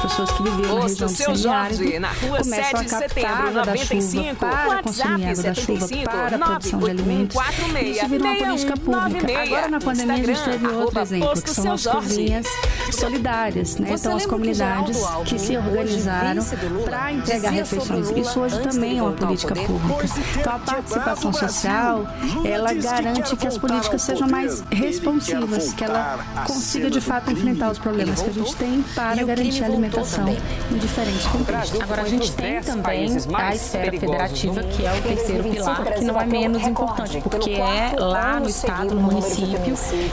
pessoas que viviam na região do semiárido começam a captar água da chuva para consumir água da chuva para a produção de alimentos. E isso virou uma política pública. Agora, na pandemia, a gente teve outro exemplo, que são as cozinhas solidárias, né? Então, as comunidades que se organizaram para entregar refeições. Isso hoje também é uma política pública. Então, a participação social, ela garante que as políticas sejam mais responsivas, que ela consiga, de fato, enfrentar os problemas que a gente tem para garantir a alimentação em diferentes contextos. Agora, a gente tem também a esfera federativa, que é o terceiro pilar, que não é menos importante, porque é lá no estado, no município,